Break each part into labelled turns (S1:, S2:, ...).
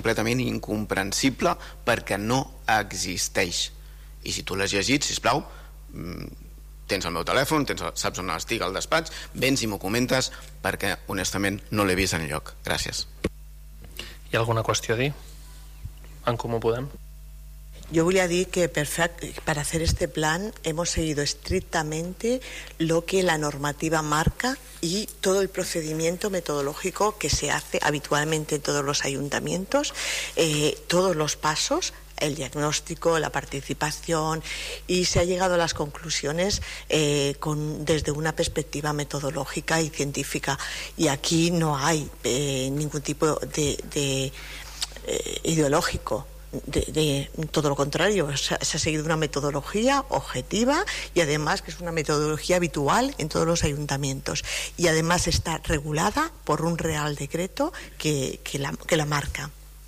S1: completament incomprensible perquè no existeix. I si tu l'has llegit, sisplau, tens el meu telèfon, saps on estic al despatx, vens i m'ho comentes, perquè honestament no l'he vist enlloc. Gràcies.
S2: Hi ha alguna qüestió a dir? En Comú Podem?
S3: Yo voy a decir que para hacer este plan hemos seguido estrictamente lo que la normativa marca y todo el procedimiento metodológico que se hace habitualmente en todos los ayuntamientos, todos los pasos, el diagnóstico, la participación, y se ha llegado a las conclusiones desde una perspectiva metodológica y científica. Y aquí no hay ningún tipo de ideológico. De todo lo contrario, se ha seguido una metodología objetiva y además que es una metodología habitual en todos los ayuntamientos y además está regulada por un Real Decreto que la marca.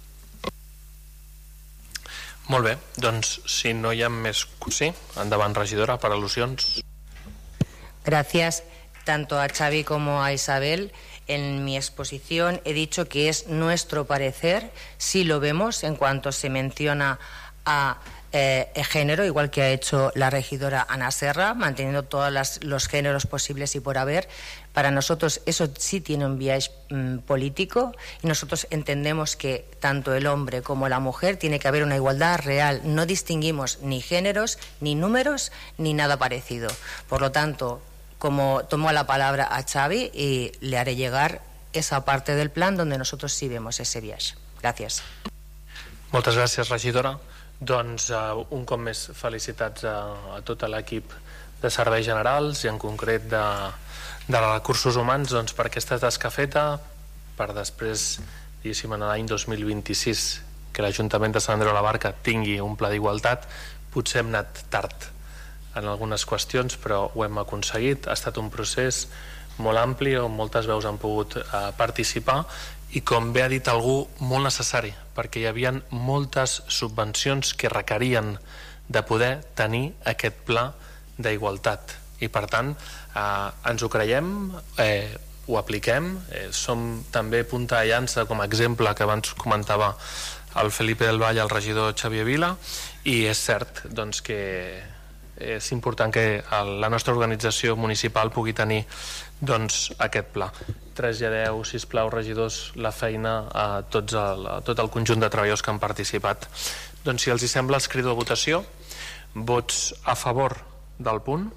S2: Molt bé, doncs si no hi ha més... Sí, endavant, regidora, per al·lusions.
S4: Gracias tanto a Xavi como a Isabel. En mi exposición he dicho que es nuestro parecer, si lo vemos en cuanto se menciona a género, igual que ha hecho la regidora Ana Serra, manteniendo todos los géneros posibles y por haber. Para nosotros eso sí tiene un viaje político y nosotros entendemos que tanto el hombre como la mujer tiene que haber una igualdad real. No distinguimos ni géneros, ni números, ni nada parecido. Por lo tanto, como tomo la palabra a Xavi y le haré llegar esa parte del plan donde nosotros sí vemos ese viaje. Gracias.
S2: Moltes gràcies, regidora. Doncs un cop més felicitats a tot l'equip de serveis generals i en concret de recursos humans per aquesta tasca feta, per després, diguéssim, en l'any 2026 que l'Ajuntament de Sant Andreu de la Barca tingui un pla d'igualtat. Potser hem anat tard en algunes qüestions, però ho hem aconseguit. Ha estat un procés molt ampli on moltes veus han pogut participar i, com bé ha dit algú, molt necessari, perquè hi havia moltes subvencions que requerien de poder tenir aquest pla d'igualtat i, per tant, ens ho creiem, ho apliquem, som també punta de llança, com a exemple que abans comentava el Felipe del Valle, el regidor Xavier Vila, i és cert que és important que la nostra organització municipal pugui tenir aquest pla. Traslladeu, sisplau, regidors, la feina a tot el conjunt de treballadors que han participat. Doncs si els hi sembla, els crido a votació. Vots a favor del punt?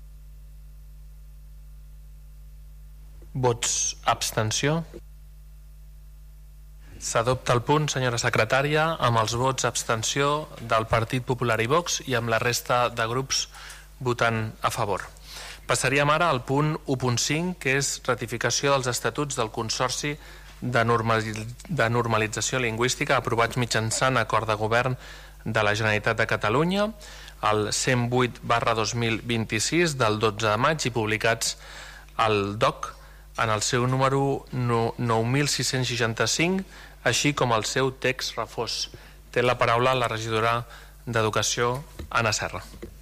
S2: Vots abstenció? S'adopta el punt, senyora secretària, amb els vots abstenció del Partit Popular i Vox i amb la resta de grups votant a favor. Passaríem ara al punt 1.5, que és ratificació dels estatuts del Consorci de Normalització Lingüística aprovats mitjançant acord de govern de la Generalitat de Catalunya, el 108/2026 del 12 de maig i publicats al DOC en el seu número 9665, així com el seu text refós. Té la paraula la regidora d'Educació, Ana Serra.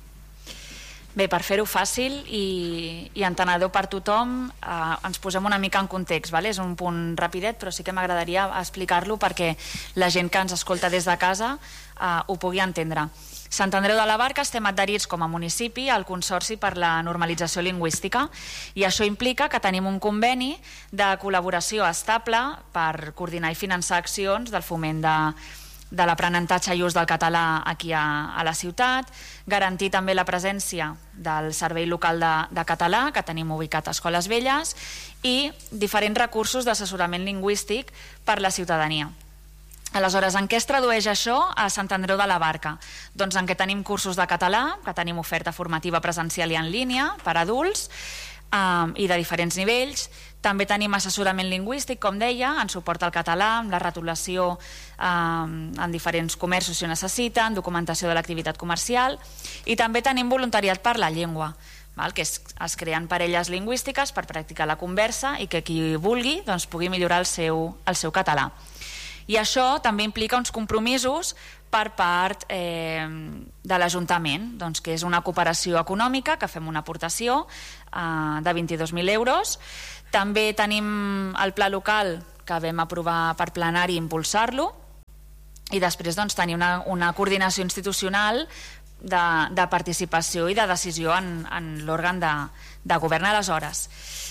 S5: Bé, per fer-ho fàcil i entenedor per tothom, ens posem una mica en context. És un punt rapidet, però sí que m'agradaria explicar-lo perquè la gent que ens escolta des de casa ho pugui entendre. Sant Andreu de la Barca estem adherits com a municipi al Consorci per la Normalització Lingüística i això implica que tenim un conveni de col·laboració estable per coordinar i finançar accions del foment de l'aprenentatge i ús del català aquí a la ciutat, garantir també la presència del Servei Local de Català, que tenim ubicat a Escoles Velles, i diferents recursos d'assessorament lingüístic per la ciutadania. Aleshores, en què es tradueix això a Sant Andreu de la Barca? Doncs en què tenim cursos de català, que tenim oferta formativa presencial i en línia per adults i de diferents nivells. També tenim assessorament lingüístic, com deia, en suport al català, amb la retolació en diferents comerços si ho necessiten, documentació de l'activitat comercial, i també tenim voluntariat per la llengua, que es creen parelles lingüístiques per practicar la conversa i que qui vulgui pugui millorar el seu català. I això també implica uns compromisos per part de l'Ajuntament, que és una cooperació econòmica, que fem una aportació de 22.000 euros. També tenim el pla local que vam aprovar per plenari i impulsar-lo, i després doncs, tenir una coordinació institucional de participació i de decisió en l'òrgan de govern aleshores.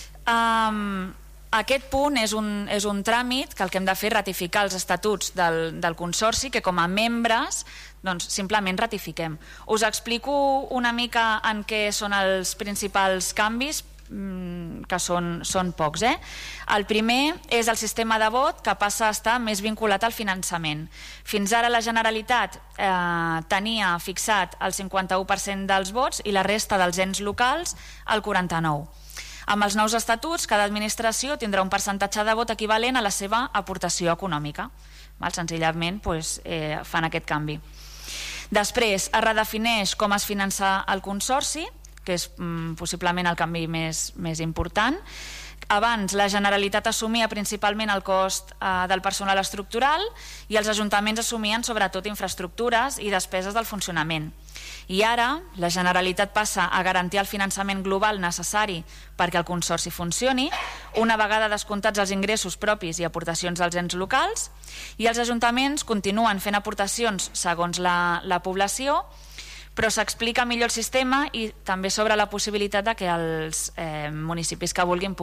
S5: Aquest punt és un tràmit que el que hem de fer és ratificar els estatuts del Consorci, que com a membres doncs, simplement ratifiquem. Us explico una mica en què són els principals canvis, que són pocs. El primer és el sistema de vot, que passa a estar més vinculat al finançament. Fins ara la Generalitat tenia fixat el 51% dels vots i la resta dels ens locals el 49%. Amb els nous estatuts, cada administració tindrà un percentatge de vot equivalent a la seva aportació econòmica. Senzillament fan aquest canvi. Després es redefineix com es finança el Consorci, que és possiblement el canvi més important. Abans la Generalitat assumia principalment el cost del personal estructural i els ajuntaments assumien sobretot infraestructures i despeses del funcionament. I ara la Generalitat passa a garantir el finançament global necessari perquè el Consorci funcioni, una vegada descomptats els ingressos propis i aportacions dels ens locals, i els ajuntaments continuen fent aportacions segons la població, però s'explica millor el sistema i també sobre la possibilitat de que els municipis que vulguin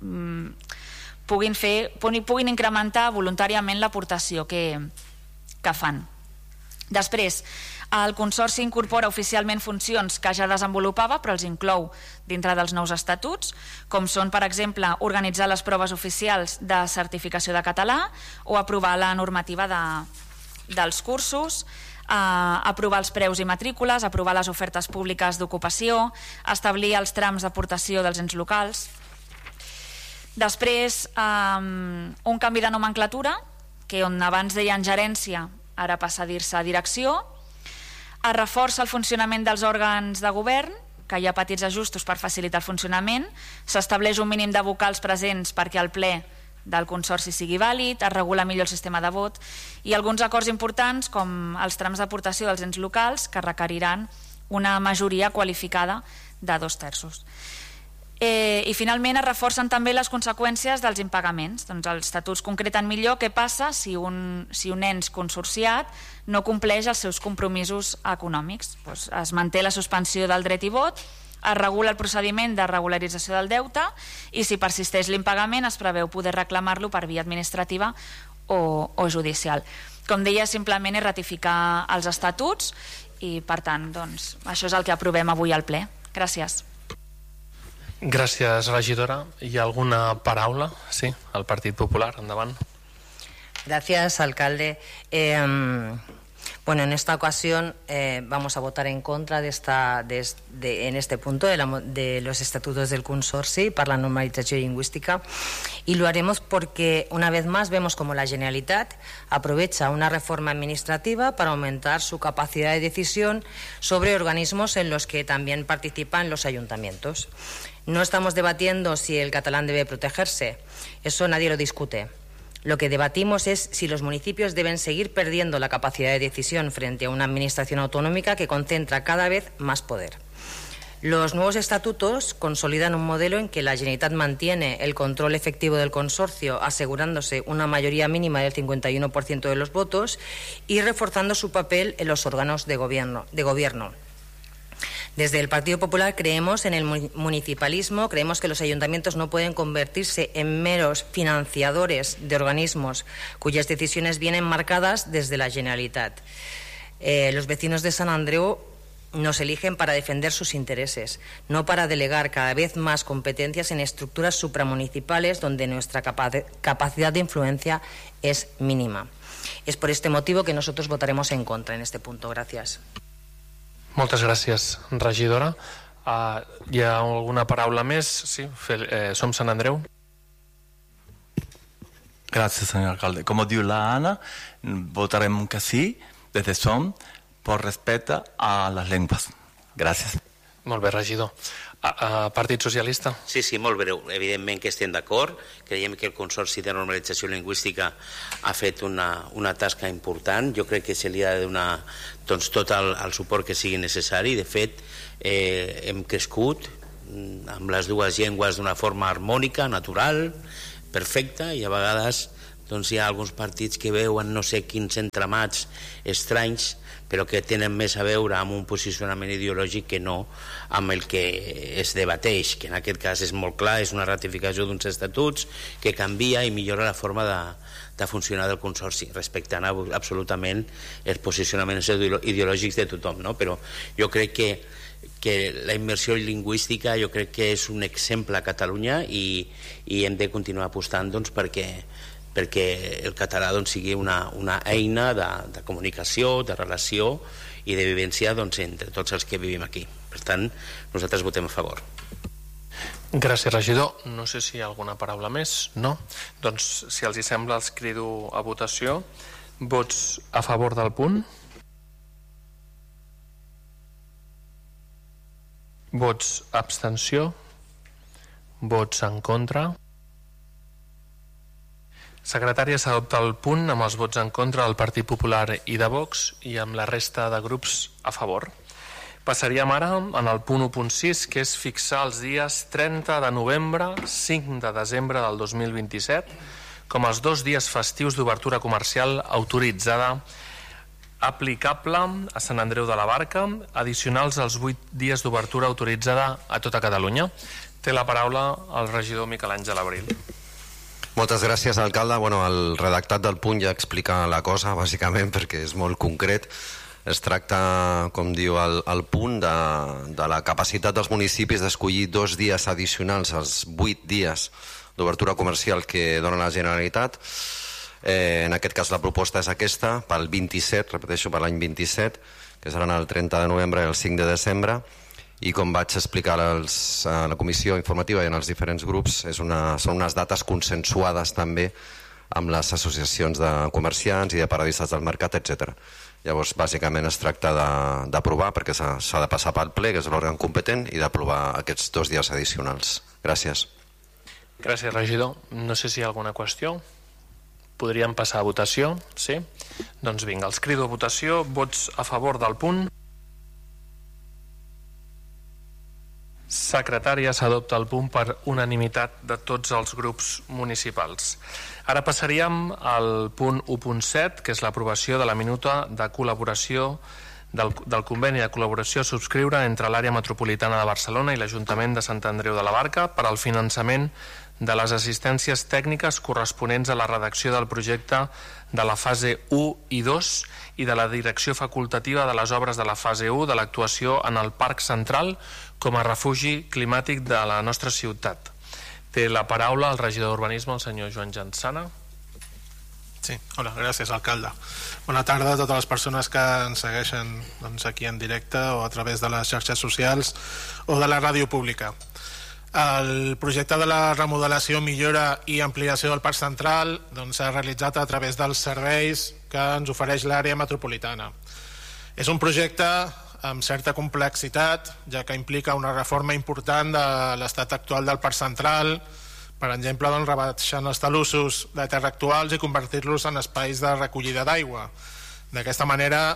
S5: puguin incrementar voluntàriament l'aportació que fan. Després, el Consorci incorpora oficialment funcions que ja desenvolupava, però els inclou dintre dels nous estatuts, com són, per exemple, organitzar les proves oficials de certificació de català o aprovar la normativa dels cursos, aprovar els preus i matrícules, aprovar les ofertes públiques d'ocupació, establir els trams d'aportació dels ens locals. Després, un canvi de nomenclatura, que on abans deien gerència, ara passa a dir-se direcció. Es reforça el funcionament dels òrgans de govern, que hi ha petits ajustos per facilitar el funcionament. S'estableix un mínim de vocals presents perquè el ple del Consorci sigui vàlid, es regula millor el sistema de vot i alguns acords importants com els trams d'aportació dels ens locals que requeriran una majoria qualificada de 2/3. I finalment es reforcen també les conseqüències dels impagaments. Doncs els estatuts concreten millor què passa si un ens consorciat no compleix els seus compromisos econòmics. Es manté la suspensió del dret i vot, es regula el procediment de regularització del deute i si persisteix l'impagament es preveu poder reclamar-lo per via administrativa o judicial. Com deia, simplement és ratificar els estatuts i per tant doncs, això és el que aprovem avui al ple. Gràcies.
S2: Gràcies, regidora. Hi ha alguna paraula? Sí, el Partit Popular, endavant.
S4: Gracias, alcalde. Bueno, en esta ocasión vamos a votar en contra en este punto de los estatutos del Consorci para la normalización lingüística y lo haremos porque una vez más vemos como la Generalitat aprovecha una reforma administrativa para aumentar su capacidad de decisión sobre organismos en los que también participan los ayuntamientos. No estamos debatiendo si el catalán debe protegerse, eso nadie lo discute. Lo que debatimos es si los municipios deben seguir perdiendo la capacidad de decisión frente a una administración autonómica que concentra cada vez más poder. Los nuevos estatutos consolidan un modelo en que la Generalitat mantiene el control efectivo del consorcio, asegurándose una mayoría mínima del 51% de los votos y reforzando su papel en los órganos de gobierno. Desde el Partido Popular creemos en el municipalismo, creemos que los ayuntamientos no pueden convertirse en meros financiadores de organismos cuyas decisiones vienen marcadas desde la Generalitat. Los vecinos de Sant Andreu nos eligen para defender sus intereses, no para delegar cada vez más competencias en estructuras supramunicipales donde nuestra capacidad de influencia es mínima. Es por este motivo que nosotros votaremos en contra en este punto. Gracias.
S2: Moltes gràcies, regidora. Hi ha alguna paraula més? Sí, som Sant Andreu.
S6: Gracias, señor alcalde. Como dijo la Ana, votaremos que sí, desde SOM, por respeto a las lenguas. Gràcies.
S2: Molt bé, regidor. Partit Socialista?
S7: Sí, molt breu. Evidentment que estem d'acord. Creiem que el Consorci de Normalització Lingüística ha fet una tasca important. Jo crec que se li ha de donar tot el suport que sigui necessari. De fet, hem crescut amb les dues llengües d'una forma harmònica, natural, perfecta, i a vegades doncs hi ha alguns partits que veuen no sé quins entramats estranys, però que tenen més a veure amb un posicionament ideològic que no amb el que es debateix, que en aquest cas és molt clar, és una ratificació d'uns estatuts que canvia i millora la forma de funcionar del Consorci, respectant absolutament els posicionaments ideològics de tothom, no? Però jo crec que la immersió lingüística jo crec que és un exemple a Catalunya i hem de continuar apostant doncs, perquè el català doncs, sigui una eina de comunicació, de relació i de vivència doncs, entre tots els que vivim aquí. Per tant, nosaltres votem a favor.
S2: Gràcies, regidor. No sé si hi ha alguna paraula més. No? Doncs, si els hi sembla, els crido a votació. Vots a favor del punt? Vots abstenció? Vots en contra? Secretària, s'adopta el punt amb els vots en contra del Partit Popular i de Vox i amb la resta de grups a favor. Passaríem ara en el punt 1.6, que és fixar els dies 30 de novembre, 5 de desembre del 2027 com els 2 dies festius d'obertura comercial autoritzada aplicable a Sant Andreu de la Barca, addicionals als 8 dies d'obertura autoritzada a tota Catalunya. Té la paraula el regidor Miquel Àngel Abril.
S8: Moltes gràcies, alcalde. Bueno, el redactat del punt ja explica la cosa, bàsicament, perquè és molt concret. Es tracta, com diu el punt, de la capacitat dels municipis d'escollir 2 dies addicionals als 8 dies d'obertura comercial que dona la Generalitat. En aquest cas la proposta és aquesta, pel 27, repeteixo, per l'any 27, que seran el 30 de novembre i el 5 de desembre, i com vaig explicar a la comissió informativa i en els diferents grups, són unes dates consensuades també amb les associacions de comerciants i de paradistes del mercat, etc. Llavors, bàsicament es tracta d'aprovar, perquè s'ha de passar pel ple, que és l'òrgan competent, i d'aprovar aquests 2 dies addicionals. Gràcies.
S2: Gràcies, regidor. No sé si hi ha alguna qüestió. Podríem passar a votació, sí? Doncs vinga, els crido a votació. Vots a favor del punt. Secretària, s'adopta el punt per unanimitat de tots els grups municipals. Ara passaríem al punt 1.7, que és l'aprovació de la minuta de col·laboració del conveni de col·laboració a subscriure entre l'àrea metropolitana de Barcelona i l'Ajuntament de Sant Andreu de la Barca per al finançament de les assistències tècniques corresponents a la redacció del projecte de la fase 1 i 2 i de la direcció facultativa de les obres de la fase 1 de l'actuació en el Parc Central com a refugi climàtic de la nostra ciutat. Té la paraula el regidor d'Urbanisme, el senyor Joan Jansana.
S9: Sí, hola, gràcies, alcalde. Bona tarda a totes les persones que ens segueixen aquí en directe o a través de les xarxes socials o de la ràdio pública. El projecte de la remodelació, millora i ampliació del Parc Central s'ha realitzat a través dels serveis que ens ofereix l'àrea metropolitana. És un projecte amb certa complexitat, ja que implica una reforma important de l'estat actual del Parc Central, per exemple, rebaixant els talussos de terra actuals i convertir-los en espais de recollida d'aigua. D'aquesta manera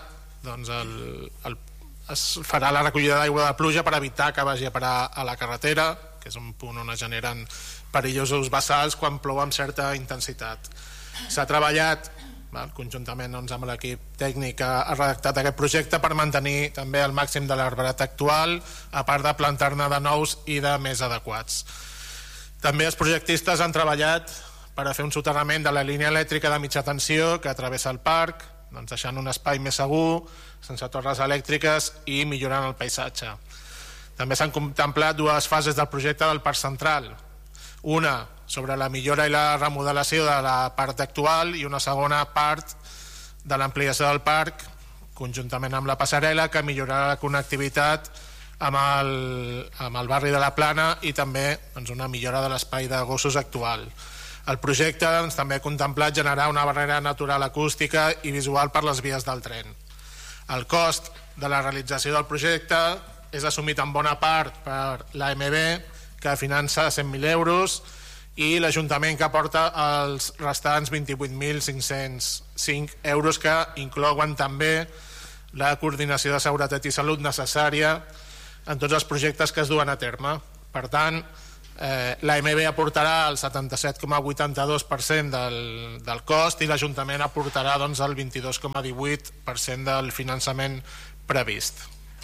S9: es farà la recollida d'aigua de pluja per evitar que vagi a parar a la carretera, que és un punt on es generen perillosos vessals quan plou amb certa intensitat. S'ha treballat conjuntament amb l'equip tècnic que ha redactat aquest projecte per mantenir també el màxim de l'arbrat actual, a part de plantar-ne de nous i de més adequats. També els projectistes han treballat per a fer un soterrament de la línia elèctrica de mitja tensió que travessa el parc, deixant un espai més segur, sense torres elèctriques i millorant el paisatge. També s'han contemplat 2 fases del projecte del Parc Central, una sobre la millora i la remodelació de la part actual i una segona part de l'ampliació del parc conjuntament amb la passarel·la, que millorarà la connectivitat amb el barri de la Plana i també una millora de l'espai de gossos actual. El projecte també ha contemplat generar una barrera natural acústica i visual per les vies del tren. El cost de la realització del projecte és assumit en bona part per l'AMB, que finança 100.000 euros, i l'Ajuntament, que aporta els restants 28.505 euros, que inclouen també la coordinació de seguretat i salut necessària en tots els projectes que es duen a terme. Per tant, l'AMB aportarà el 77,82% del cost i l'Ajuntament aportarà doncs, el 22,18% del finançament previst.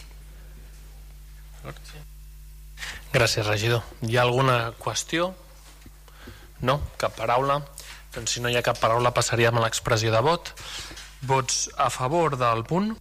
S2: Gràcies, regidor. Hi ha alguna qüestió? No? Cap paraula? Doncs si no hi ha cap paraula passaríem a l'expressió de vot. Vots a favor del punt?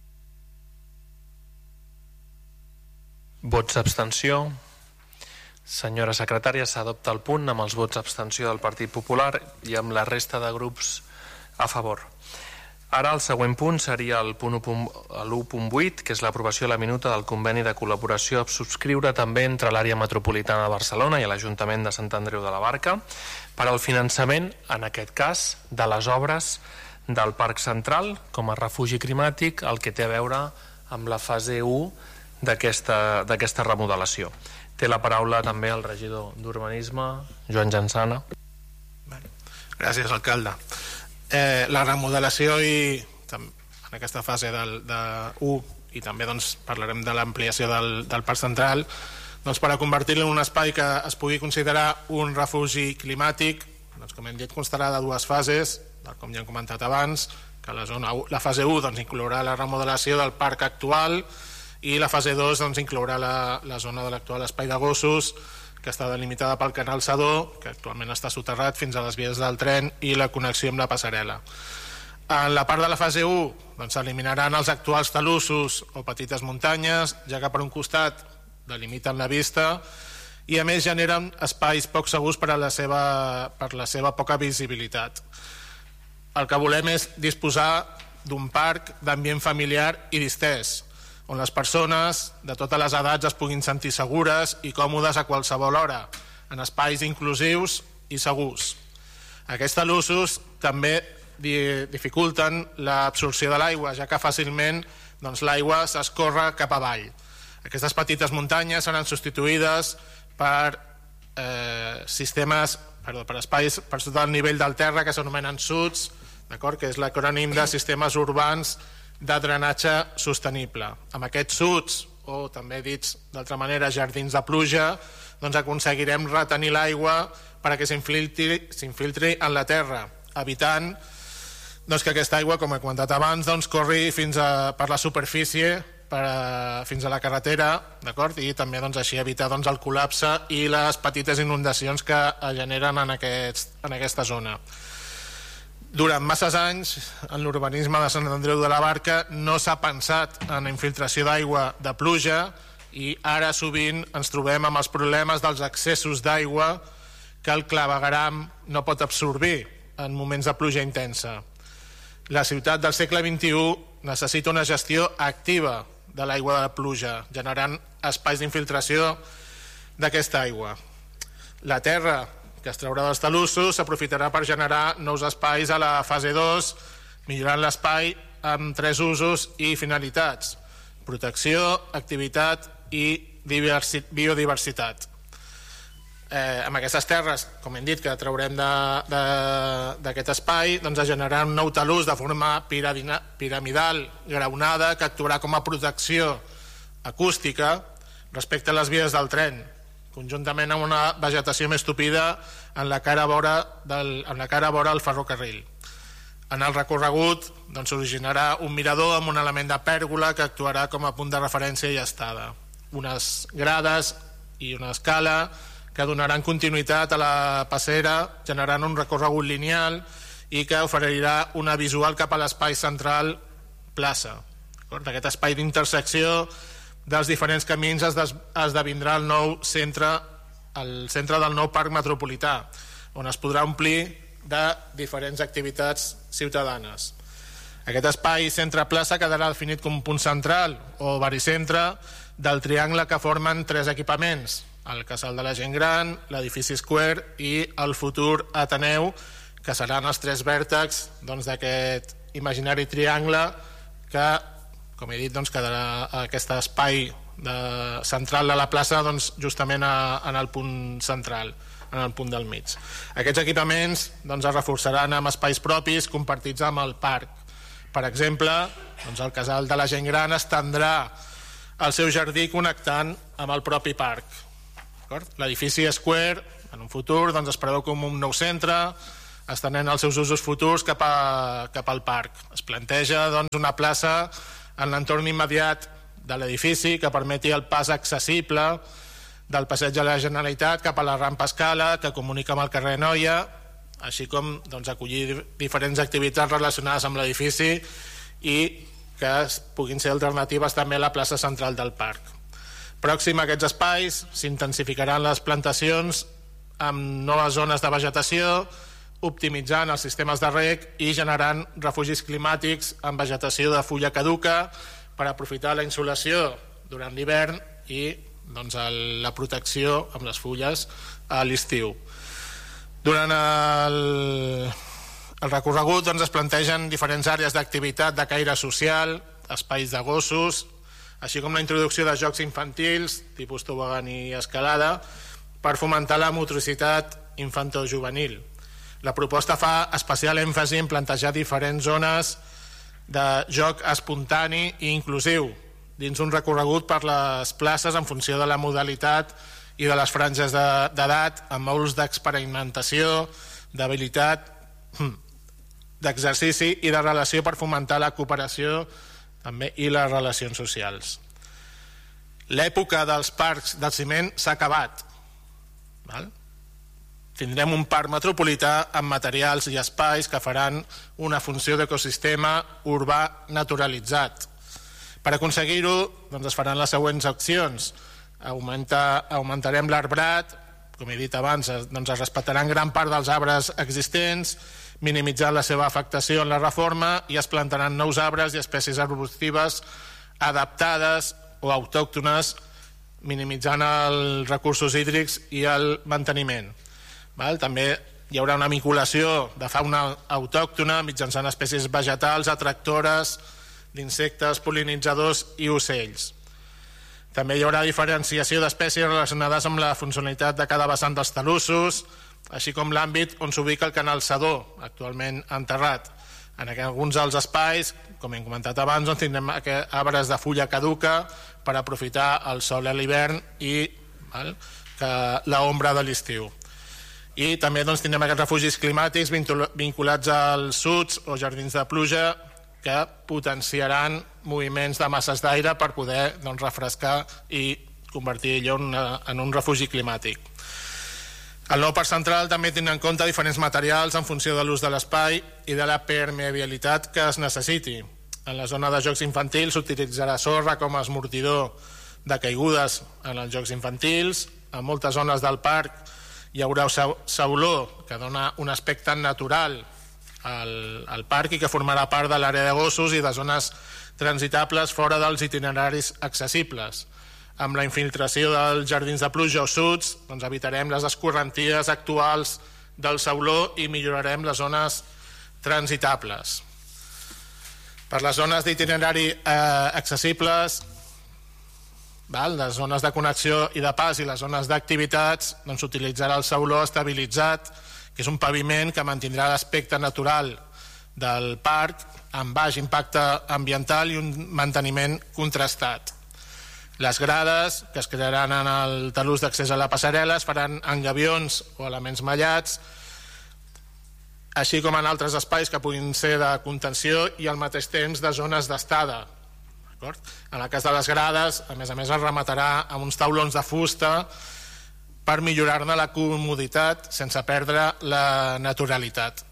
S2: Vots d'abstenció? Senyora secretària, s'adopta el punt amb els vots d'abstenció del Partit Popular i amb la resta de grups a favor. Ara el següent punt seria el punt 1.8, que és l'aprovació de la minuta del conveni de col·laboració a subscriure també entre l'àrea metropolitana de Barcelona i l'Ajuntament de Sant Andreu de la Barca per al finançament, en aquest cas, de les obres del Parc Central com a refugi climàtic, el que té a veure amb la fase 1 d'aquesta remodelació. Té la paraula també el regidor d'Urbanisme, Joan Jansana.
S9: Gràcies, alcalde. La remodelació en aquesta fase del 1 i també doncs, parlarem de l'ampliació del Parc Central doncs, per a convertir-lo en un espai que es pugui considerar un refugi climàtic, doncs, com hem dit, constarà de dues fases, com ja hem comentat abans, que la fase 1 doncs, inclourà la remodelació del parc actual i la fase 2 doncs, inclourà la zona de l'actual espai de gossos, que està delimitada pel canal Sedó, que actualment està soterrat fins a les vies del tren i la connexió amb la passarel·la. En la part de la fase 1 doncs, s'eliminaran els actuals talussos o petites muntanyes, ja que per un costat delimiten la vista i a més generen espais poc segurs per la seva poca visibilitat. El que volem és disposar d'un parc d'ambient familiar i distès, on les persones de totes les edats es puguin sentir segures i còmodes a qualsevol hora, en espais inclusius i segurs. Aquests talussos també dificulten l'absorció de l'aigua, ja que fàcilment doncs, l'aigua s'escorre cap avall. Aquestes petites muntanyes seran substituïdes per espais per sota del nivell del terra que s'anomenen SUDs, que és l'acrònim de sistemes urbans de drenatge sostenible. Amb aquests SUDs, o també dits d'altra manera jardins de pluja, doncs aconseguirem retenir l'aigua perquè s'infiltri en la terra, evitant doncs, que aquesta aigua, com he comentat abans, doncs, corri per la superfície fins a la carretera, i també doncs, així evitar doncs, el col·lapse i les petites inundacions que generen en aquesta zona. Durant masses anys, en l'urbanisme de Sant Andreu de la Barca no s'ha pensat en la infiltració d'aigua de pluja i ara sovint ens trobem amb els problemes dels excessos d'aigua que el clavegueram no pot absorbir en moments de pluja intensa. La ciutat del segle XXI necessita una gestió activa de l'aigua de la pluja, generant espais d'infiltració d'aquesta aigua. La terra que es traurà dels talussos s'aprofitarà per generar nous espais a la fase 2, millorant l'espai amb 3 usos i finalitats: protecció, activitat i biodiversitat. Amb aquestes terres, com hem dit, que traurem d'aquest espai, doncs es generarà un nou talús de forma piramidal graonada que actuarà com a protecció acústica respecte a les vies del tren, conjuntament amb una vegetació més tupida en la cara vora del ferrocarril. En el recorregut s'originarà un mirador amb un element de pèrgola que actuarà com a punt de referència i estada, unes grades i una escala que donaran continuïtat a la passera, generant un recorregut lineal i que oferirà una visual cap a l'espai central plaça. D'aquest espai d'intersecció dels diferents camins esdevindrà el nou centre del nou parc metropolità, on es podrà omplir de diferents activitats ciutadanes. Aquest espai centre-plaça quedarà definit com un punt central o baricentre del triangle que formen 3 equipaments: el Casal de la Gent Gran, l'edifici Square i el futur Ateneu, que seran els 3 vèrtexs d'aquest imaginari triangle que, com he dit, quedarà aquest espai central de la plaça justament en el punt central, en el punt del mig. Aquests equipaments es reforçaran amb espais propis compartits amb el parc. Per exemple, el Casal de la Gent Gran estendrà el seu jardí connectant amb el propi parc. L'edifici Square, en un futur, es preveu com un nou centre, estenent els seus usos futurs cap al parc. Es planteja una plaça en l'entorn immediat de l'edifici que permeti el pas accessible del passeig de la Generalitat cap a la rampa Escala que comunica amb el carrer Noia, així com acollir diferents activitats relacionades amb l'edifici i que puguin ser alternatives també a la plaça central del parc. Pròxim a aquests espais s'intensificaran les plantacions amb noves zones de vegetació, optimitzant els sistemes de reg i generant refugis climàtics amb vegetació de fulla caduca per aprofitar la insolació durant l'hivern i la protecció amb les fulles a l'estiu. Durant el recorregut es plantegen diferents àrees d'activitat de caire social, espais de gossos, així com la introducció de jocs infantils, tipus tobogan i escalada, per fomentar la motricitat infantojuvenil. La proposta fa especial èmfasi en plantejar diferents zones de joc espontani i inclusiu dins un recorregut per les places en funció de la modalitat i de les franges d'edat, amb mòduls d'experimentació, d'habilitat, d'exercici i de relació per fomentar la cooperació també i les relacions socials. L'època dels parcs del ciment s'ha acabat. Tindrem un parc metropolità amb materials i espais que faran una funció d'ecosistema urbà naturalitzat. Per aconseguir-ho, es faran les següents accions. Augmentarem l'arbrat, com he dit abans, es respectaran gran part dels arbres existents, minimitzant la seva afectació en la reforma, i es plantaran nous arbres i espècies arbustives adaptades o autòctones, minimitzant els recursos hídrics i el manteniment. També hi haurà una vinculació de fauna autòctona mitjançant espècies vegetals, atractores d'insectes, pol·linitzadors i ocells. També hi haurà diferenciació d'espècies relacionades amb la funcionalitat de cada vessant dels talussos, així com l'àmbit on s'ubica el canal Sedó, actualment enterrat. En alguns dels espais, com hem comentat abans, tindrem arbres de fulla caduca per aprofitar el sol a l'hivern i l'ombra de l'estiu. I també tindrem aquests refugis climàtics vinculats als suds o jardins de pluja que potenciaran moviments de masses d'aire per poder refrescar i convertir allò en un refugi climàtic. El nou parc central també tindrà en compte diferents materials en funció de l'ús de l'espai i de la permeabilitat que es necessiti. En la zona de jocs infantils s'utilitzarà sorra com a esmortidor de caigudes en els jocs infantils. En moltes zones del parc hi haurà sauló que dona un aspecte natural al parc i que formarà part de l'àrea de gossos i de zones transitables fora dels itineraris accessibles. Amb la infiltració dels jardins de pluja o suds evitarem les escorrenties actuals del sauló i millorarem les zones transitables. Per les zones d'itinerari accessibles, les zones de connexió i de pas i les zones d'activitats, s'utilitzarà el sauló estabilitzat, que és un paviment que mantindrà l'aspecte natural del parc amb baix impacte ambiental i un manteniment contrastat. Les grades que es crearan en el talús d'accés a la passarel·la es faran en gavions o elements mallats, així com en altres espais que puguin ser de contenció i al mateix temps de zones d'estada. En el cas de les grades, a més es rematarà amb uns taulons de fusta per millorar-ne la comoditat sense perdre la naturalitat.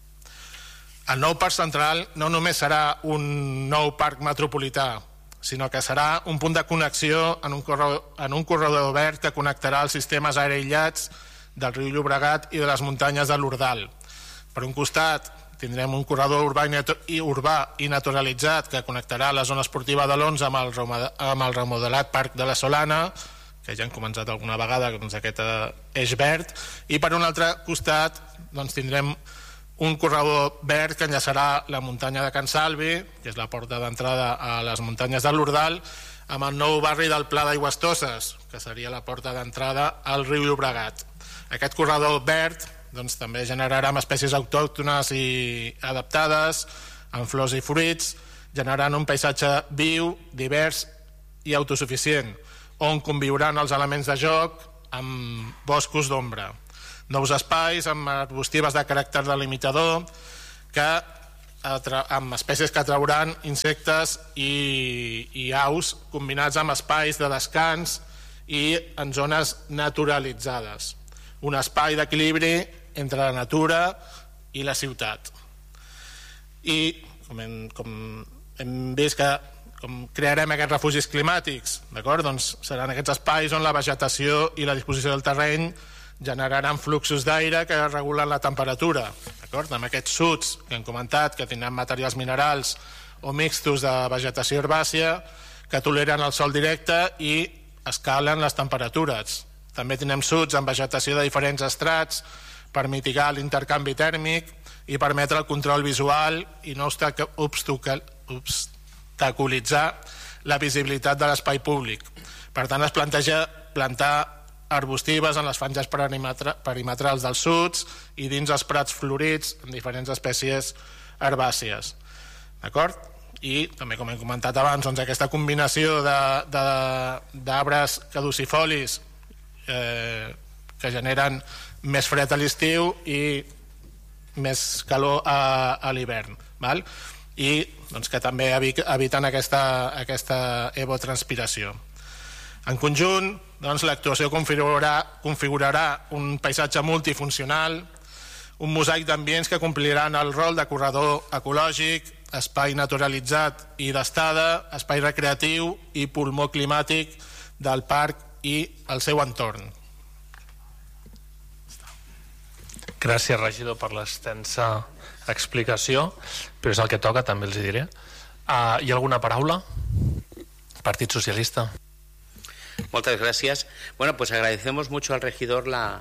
S9: El nou parc central no només serà un nou parc metropolità, sinó que serà un punt de connexió en un corredor obert que connectarà els sistemes aïllats del riu Llobregat i de les muntanyes de l'Ordal. Per un costat tindrem un corredor urbà i naturalitzat que connectarà la zona esportiva de l'11 amb el remodelat Parc de la Solana, que ja hem començat alguna vegada aquest eix verd, i per un altre costat tindrem un corredor verd que enllaçarà la muntanya de Can Salvi, que és la porta d'entrada a les muntanyes de l'Ordal, amb el nou barri del Pla d'Aigües Tosses, que seria la porta d'entrada al riu Llobregat. Aquest corredor verd també generarà espècies autòctones i adaptades, amb flors i fruits, generant un paisatge viu, divers i autosuficient, on conviuran els elements de joc, amb boscos d'ombra, nous espais amb arbustives de caràcter delimitador amb espècies que atrauran insectes i aus combinats amb espais de descans i en zones naturalitzades, un espai d'equilibri entre la natura i la ciutat. I com hem vist que com crearem aquests refugis climàtics, d'acord? Doncs seran aquests espais on la vegetació i la disposició del terreny generaran fluxos d'aire que regulen la temperatura, d'acord? Amb aquests suds que hem comentat, que tindran materials minerals o mixtos de vegetació herbàcia que toleren el sol directe i escalen les temperatures. També tindrem suds amb vegetació de diferents estrats per mitigar l'intercanvi tèrmic i permetre el control visual i no obstaculitzar la visibilitat de l'espai públic. Per tant, es planteja plantar arbustives en les franges perimetrals dels suds i dins els prats florits amb diferents espècies herbàcies. D'acord? I també, com hem comentat abans, doncs aquesta combinació d'arbres caducifolis que generen més fred a l'estiu i més calor a l'hivern, i doncs, que també eviten aquesta evotranspiració. En conjunt, doncs, l'actuació configurarà un paisatge multifuncional, un mosaic d'ambients que compliran el rol de corredor ecològic, espai naturalitzat i d'estada, espai recreatiu i pulmó climàtic del parc i el seu entorn.
S2: Gràcies, regidor, per l'extensa explicació, però és el que toca, també els diré. Hi ha alguna paraula? Partit Socialista.
S7: Muchas gracias. Bueno, pues agradecemos mucho al regidor la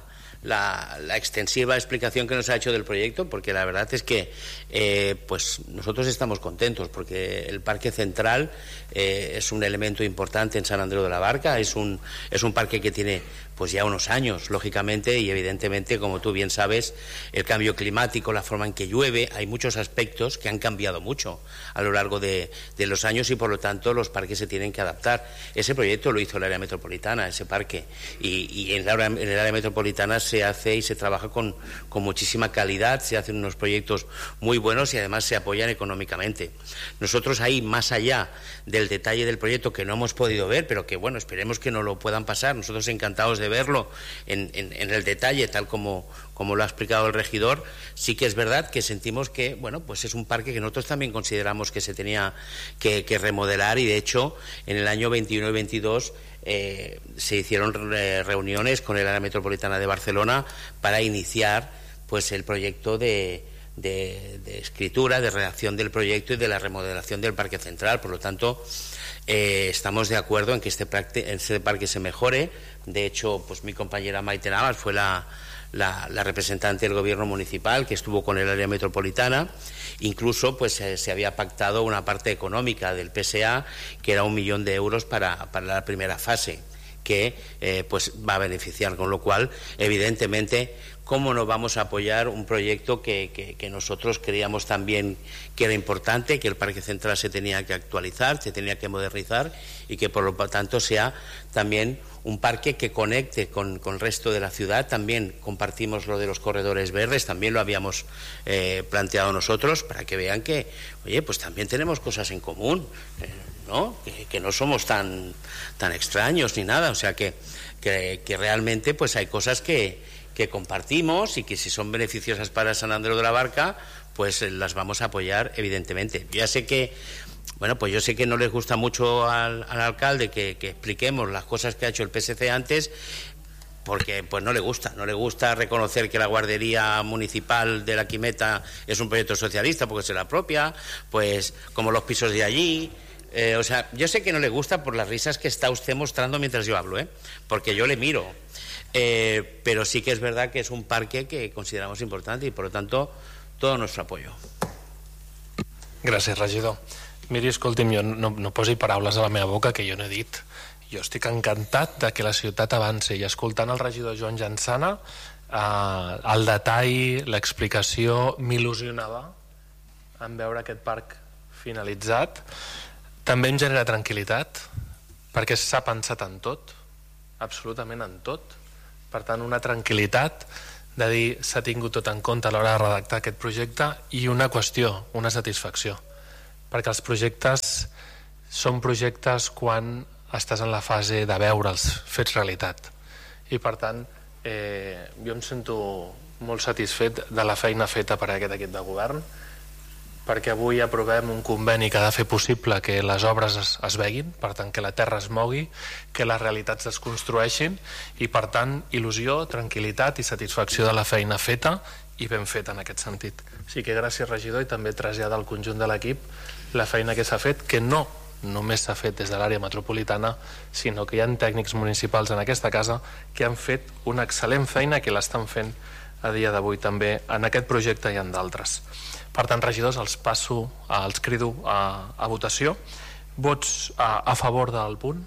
S7: extensiva explicación que nos ha hecho del proyecto, porque la verdad es que pues nosotros estamos contentos porque el Parque Central es un elemento importante en San Andreu de la Barca, es un parque que tiene pues ya unos años, lógicamente, y evidentemente, como tú bien sabes, el cambio climático, la forma en que llueve, hay muchos aspectos que han cambiado mucho a lo largo de los años y por lo tanto los parques se tienen que adaptar. Ese proyecto lo hizo el área metropolitana, ese parque, y en el área metropolitana se hace y se trabaja con muchísima calidad, se hacen unos proyectos muy buenos y además se apoyan económicamente. Nosotros ahí, más allá del detalle del proyecto que no hemos podido ver, pero que bueno, esperemos que nos lo puedan pasar, nosotros encantados de verlo en el detalle, tal como lo ha explicado el regidor, sí que es verdad que sentimos que bueno, pues es un parque que nosotros también consideramos que se tenía que remodelar, y de hecho en el año 21 y 22 se hicieron reuniones con el área metropolitana de Barcelona para iniciar pues el proyecto de escritura, de redacción del proyecto y de la remodelación del Parque Central. Por lo tanto, estamos de acuerdo en que este parque se mejore. De hecho, pues mi compañera Maite Navas fue la representante del gobierno municipal que estuvo con el área metropolitana. Incluso pues se había pactado una parte económica del PSA que era 1 millón de euros para la primera fase, que pues va a beneficiar, con lo cual evidentemente cómo no vamos a apoyar un proyecto que nosotros creíamos también que era importante, que el Parque Central se tenía que actualizar, se tenía que modernizar y que por lo tanto sea también un parque que conecte con el resto de la ciudad. También compartimos lo de los corredores verdes, también lo habíamos planteado nosotros, para que vean que, oye, pues también tenemos cosas en común, ¿no? Que no somos tan extraños ni nada, o sea que realmente pues hay cosas que compartimos y que si son beneficiosas para San Andreu de la Barca, pues las vamos a apoyar evidentemente. Ya sé que bueno, pues yo sé que no les gusta mucho al alcalde que expliquemos las cosas que ha hecho el PSC antes, porque pues no le gusta reconocer que la guardería municipal de la Quimeta es un proyecto socialista porque se la apropia, pues como los pisos de allí. O sea, yo sé que no le gusta por las risas que está usted mostrando mientras yo hablo, porque yo le miro. Pero sí que es verdad que es un parque que consideramos importante y por lo tanto todo nuestro apoyo.
S2: Gràcies, regidor. Miri, escolti'm, jo no posi paraules a la meva boca que jo no he dit. Jo estic encantat de que la ciutat avanci, i escoltant el regidor Joan Jansana, el detall, l'explicació, m'il·lusionava en veure aquest parc finalitzat. També em genera tranquil·litat, perquè s'ha pensat en tot, absolutament en tot. Per tant, una tranquil·litat de dir s'ha tingut tot en compte a l'hora de redactar aquest projecte, i una qüestió, una satisfacció, perquè els projectes són projectes quan estàs en la fase de veure'ls fets realitat, i per tant jo em sento molt satisfet de la feina feta per aquest equip de govern, perquè avui aprovem un conveni que ha de fer possible que les obres es veguin, per tant que la terra es mogui, que les realitats es construeixin, i per tant il·lusió, tranquil·litat i satisfacció de la feina feta, i ben feta en aquest sentit. Així que gràcies, regidor, i també traslladar al conjunt de l'equip la feina que s'ha fet, que no només s'ha fet des de l'àrea metropolitana, sinó que hi ha tècnics municipals en aquesta casa que han fet una excel·lent feina, que l'estan fent a dia d'avui també en aquest projecte i en d'altres. Per tant, regidors, els crido a votació. Vots a favor del punt?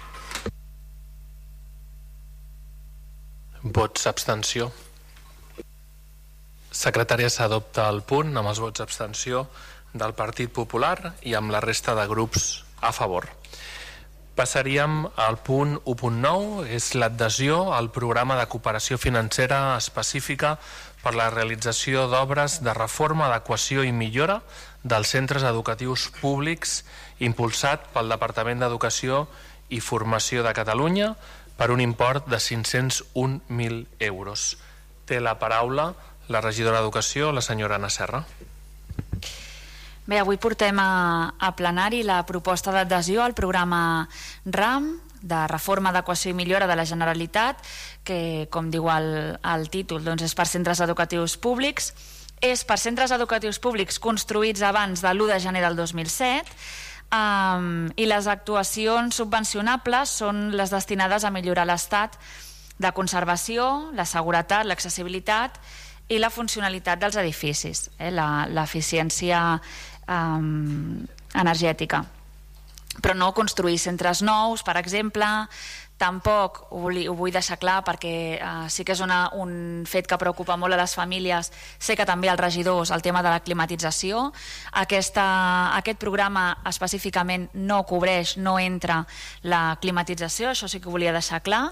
S2: Vots abstenció? Secretària, s'adopta el punt amb els vots abstenció del Partit Popular i amb la resta de grups a favor. Passaríem al punt 1.9, és l'adhesió al programa de cooperació financera específica per la realització d'obres de reforma, adequació i millora dels centres educatius públics impulsat pel Departament d'Educació i Formació de Catalunya per un import de 501.000 euros. Té la paraula la regidora d'Educació, la senyora Anna Serra.
S5: Bé, avui portem a plenari la proposta d'adhesió al programa RAM de reforma, adequació i millora de la Generalitat, que, com diu el títol, doncs és per centres educatius públics. És per centres educatius públics construïts abans de l'1 de gener del 2007, i les actuacions subvencionables són les destinades a millorar l'estat de conservació, la seguretat, l'accessibilitat i la funcionalitat dels edificis, l'eficiència energètica. Però no construir centres nous, per exemple. Tampoc, ho vull deixar clar perquè sí que és un fet que preocupa molt a les famílies, sé que també als regidors, el tema de la climatització. Aquest programa específicament no cobreix, no entra la climatització, això sí que ho volia deixar clar,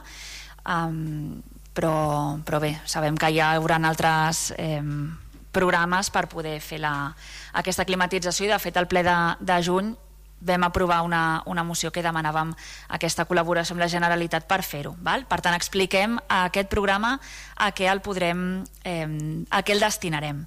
S5: però bé, sabem que hi haurà altres programes per poder fer aquesta climatització, i de fet al ple de juny vam aprovar una moció que demanàvem aquesta col·laboració amb la Generalitat per fer-ho. Per tant, expliquem aquest programa a què el destinarem.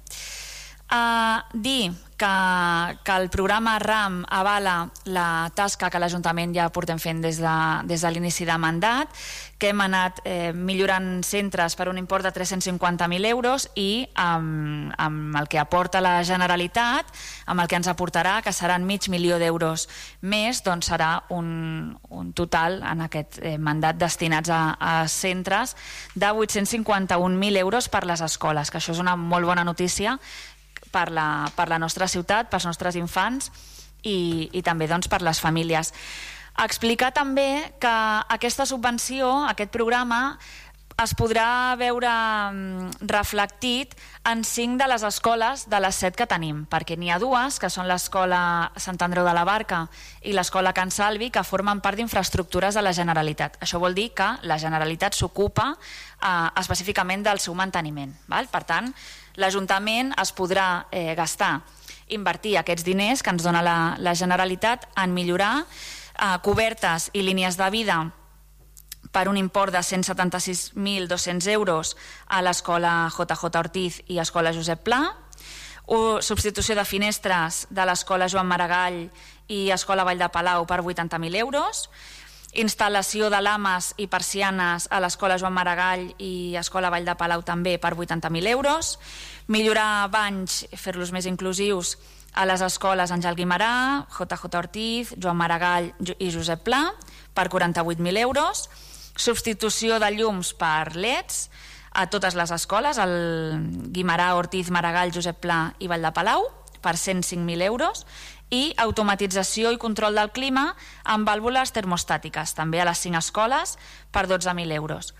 S5: Dir que el programa RAM avala la tasca que l'Ajuntament ja portem fent des de l'inici de mandat, que hem anat millorant centres per un import de 350.000 euros, i amb el que aporta la Generalitat, amb el que ens aportarà, que seran 500.000 d'euros més, doncs serà un total en aquest mandat destinats a centres de 851.000 euros per les escoles, que això és una molt bona notícia per la nostra ciutat, pels nostres infants i també doncs, per les famílies. Explicar també que aquesta subvenció, aquest programa, es podrà veure reflectit en 5 de les escoles de les 7 que tenim, perquè n'hi ha 2, que són l'Escola Sant Andreu de la Barca i l'Escola Can Salvi, que formen part d'infraestructures de la Generalitat. Això vol dir que la Generalitat s'ocupa específicament del seu manteniment. Per tant, l'Ajuntament es podrà invertir aquests diners que ens dona la Generalitat en millorar cobertes i línies de vida per un import de 176.200 euros a l'Escola JJ Ortiz i Escola Josep Pla, substitució de finestres de l'Escola Joan Maragall i Escola Vall de Palau per 80.000 euros, instal·lació de lames i persianes a l'Escola Joan Maragall i Escola Vall de Palau també per 80.000 euros, millorar banys, fer-los més inclusius a les escoles Àngel Guimerà, JJ Ortiz, Joan Maragall i Josep Pla per 48.000 euros, substitució de llums per LEDs a totes les escoles, el Guimerà, Ortiz, Maragall, Josep Pla i Vall de Palau per 105.000 euros, i automatització i control del clima amb vàlvules termostàtiques, també a les 5 escoles per 12.000 euros.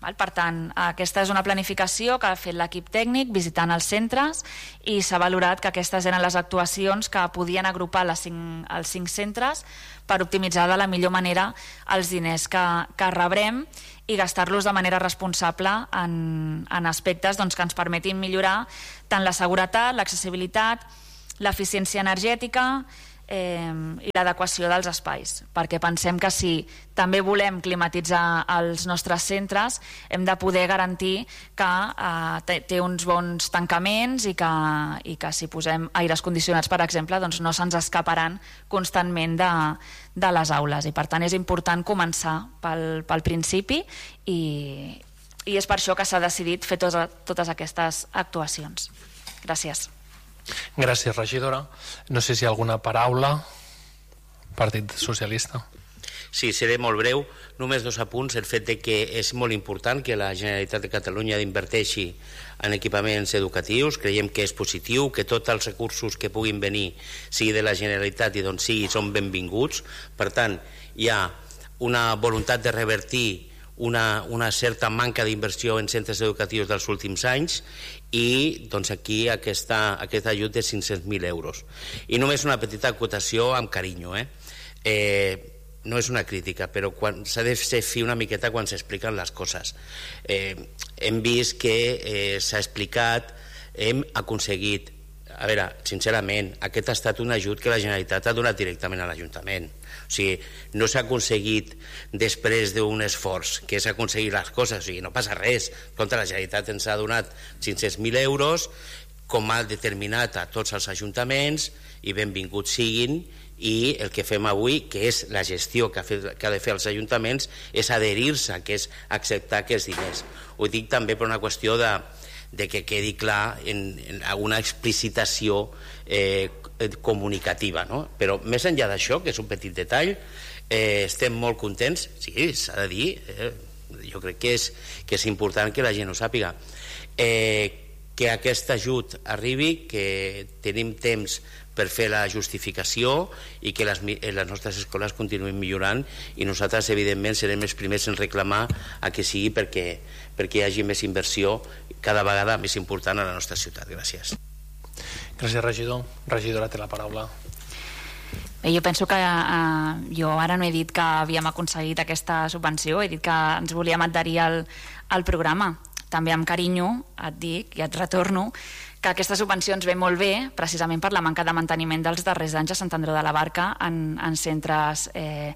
S5: Per tant, aquesta és una planificació que ha fet l'equip tècnic visitant els centres i s'ha valorat que aquestes eren les actuacions que podien agrupar els 5 centres per optimitzar de la millor manera els diners que rebrem i gastar-los de manera responsable en aspectes que ens permetin millorar tant la seguretat, l'accessibilitat, l'eficiència energètica i l'adequació dels espais, perquè pensem que si també volem climatitzar els nostres centres hem de poder garantir que té uns bons tancaments i que si posem aires condicionats, per exemple, no se'ns escaparan constantment de les aules, i per tant és important començar pel principi i és per això que s'ha decidit fer totes aquestes actuacions. Gràcies.
S2: Gràcies, regidora. No sé si hi ha alguna paraula. Partit Socialista.
S7: Sí, seré molt breu. Només 2 apunts. El fet de que és molt important que la Generalitat de Catalunya inverteixi en equipaments educatius. Creiem que és positiu, que tots els recursos que puguin venir, sigui de la Generalitat i d'on sigui, són benvinguts. Per tant, hi ha una voluntat de revertir una certa manca d'inversió en centres educatius dels últims anys i aquí aquest ajut de 500.000 euros. I només una petita acotació amb carinyo. No és una crítica, però s'ha de ser fi una miqueta quan s'expliquen les coses. Hem vist que s'ha explicat, hem aconseguit, a veure, sincerament, aquest ha estat un ajut que la Generalitat ha donat directament a l'Ajuntament. O sigui, no s'ha aconseguit després d'un esforç, que és aconseguir les coses, o sigui, no passa res. Contra la Generalitat ens ha donat 500.000 euros, com ha determinat a tots els ajuntaments, i benvinguts siguin, i el que fem avui, que és la gestió que ha de fer els ajuntaments, és adherir-se, que és acceptar aquests diners. Ho dic també per una qüestió de que quedi clar en alguna explicitació comunicativa, no? Però més enllà d'això, que és un petit detall, estem molt contents, sí, s'ha de dir, jo crec que és important que la gent ho sàpiga, que aquest ajut arribi, que tenim temps per fer la justificació i que les nostres escoles continuïn millorant, i nosaltres evidentment serem els primers en reclamar a que sigui perquè hi hagi més inversió cada vegada més important a la nostra ciutat. Gràcies.
S2: Gràcies, regidor. Regidora, té la paraula.
S5: Bé, jo penso que jo ara no he dit que havíem aconseguit aquesta subvenció, he dit que ens volíem adherir al programa. També amb carinyo et dic i et retorno que aquesta subvenció ens ve molt bé precisament per la manca de manteniment dels darrers anys a Sant Andreu de la Barca en centres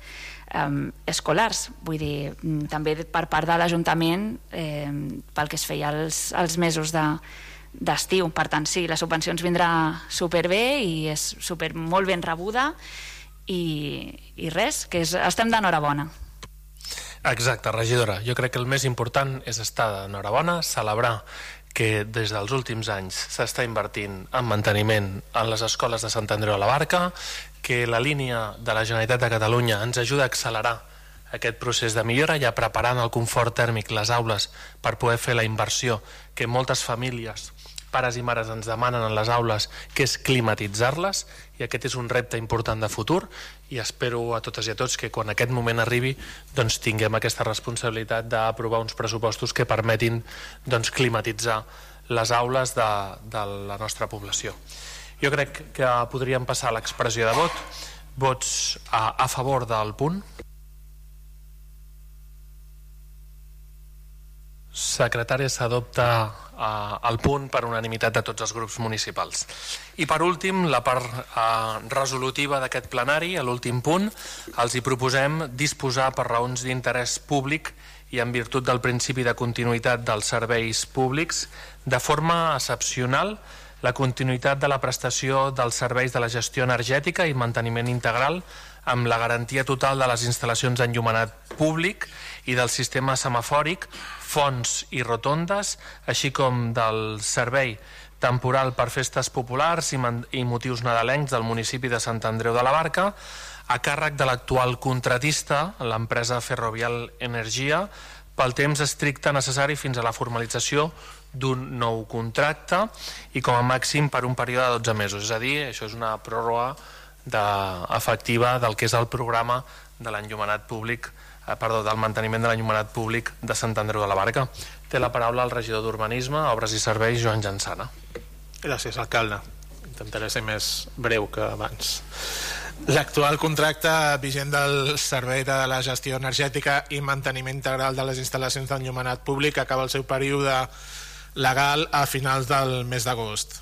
S5: escolars. Vull dir, també per part de l'Ajuntament pel que es feia els mesos d'estiu. Per tant, sí, la subvenció ens vindrà superbé i és molt ben rebuda i res, que estem d'enhorabona.
S2: Exacte, regidora. Jo crec que el més important és estar d'enhorabona, celebrar que des dels últims anys s'està invertint en manteniment en les escoles de Sant Andreu de la Barca, que la línia de la Generalitat de Catalunya ens ajuda a accelerar aquest procés de millora, ja preparant el confort tèrmic, les aules, per poder fer la inversió que moltes famílies, pares i mares ens demanen en les aules, que és climatitzar-les, i aquest és un repte important de futur, i espero a totes i a tots que quan aquest moment arribi doncs tinguem aquesta responsabilitat d'aprovar uns pressupostos que permetin climatitzar les aules de la nostra població. Jo crec que podríem passar a l'expressió de vot. Vots a favor del punt. Secretària, s'adopta el punt per unanimitat de tots els grups municipals. I per últim, la part resolutiva d'aquest plenari, a l'últim punt, els hi proposem disposar per raons d'interès públic i en virtut del principi de continuïtat dels serveis públics, de forma excepcional, la continuïtat de la prestació dels serveis de la gestió energètica i manteniment integral amb la garantia total de les instal·lacions d'enllumenat públic i del sistema semafòric, fonts i rotondes, així com del servei temporal per festes populars i motius nadalencs del municipi de Sant Andreu de la Barca, a càrrec de l'actual contratista, l'empresa Ferrovial Energia, pel temps estricte necessari fins a la formalització d'un nou contracte i com a màxim per un període de 12 mesos. És a dir, això és una pròrroga efectiva del que és el programa de l'enllumenat públic, del manteniment de l'enllumenat públic de Sant Andreu de la Barca. Té la paraula el regidor d'Urbanisme, Obres i Serveis, Joan Jansana.
S9: Gràcies, alcalde. Intentaré ser més breu que abans. L'actual contracte vigent del Servei de la Gestió Energètica i Manteniment Integral de les instal·lacions d'enllumenat públic acaba el seu període legal a finals del mes d'agost.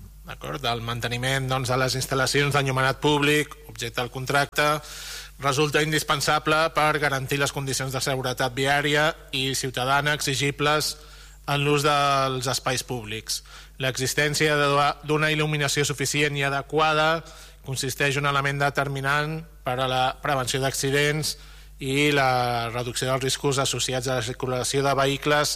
S9: El manteniment de les instal·lacions d'enllumenat públic, objecte del contracte, resulta indispensable per garantir les condicions de seguretat viària i ciutadana exigibles en l'ús dels espais públics. L'existència d'una il·luminació suficient i adequada consisteix en un element determinant per a la prevenció d'accidents i la reducció dels riscos associats a la circulació de vehicles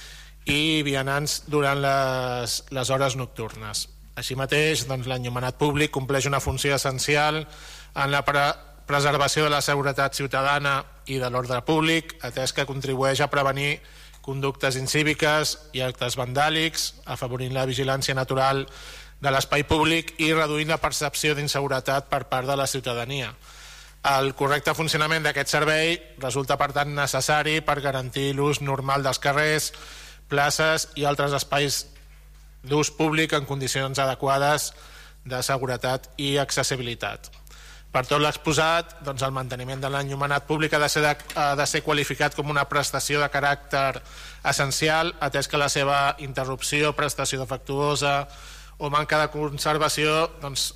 S9: i vianants durant les hores nocturnes. Així mateix, l'enllumenat públic compleix una funció essencial en la preservació de la seguretat ciutadana i de l'ordre públic, atès que contribueix a prevenir conductes incíviques i actes vandàlics, afavorint la vigilància natural de l'espai públic i reduint la percepció d'inseguretat per part de la ciutadania. El correcte funcionament d'aquest servei resulta, per tant, necessari per garantir l'ús normal dels carrers, places i altres espais d'ús públic en condicions adequades de seguretat i accessibilitat. Per tot l'exposat, el manteniment de l'enllumenat públic ha de ser qualificat com una prestació de caràcter essencial, atès que la seva interrupció, prestació defectuosa o manca de conservació